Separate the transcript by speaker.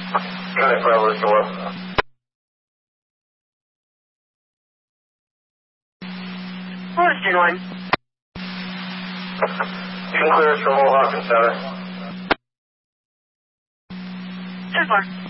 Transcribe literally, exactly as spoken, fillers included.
Speaker 1: County Bravo store.
Speaker 2: What was Gen one?
Speaker 1: You can clear us from Mohawk and Center.
Speaker 2: ten four.